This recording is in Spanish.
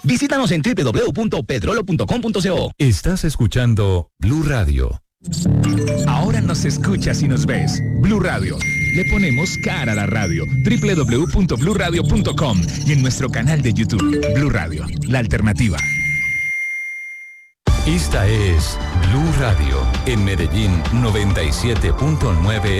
Visítanos en www.petrolo.com.co. Estás escuchando Blue Radio. Ahora nos escuchas y nos ves. Blue Radio. Le ponemos cara a la radio. www.bluradio.com y en nuestro canal de YouTube. Blue Radio, la alternativa. Esta es Blue Radio. En Medellín, 97.9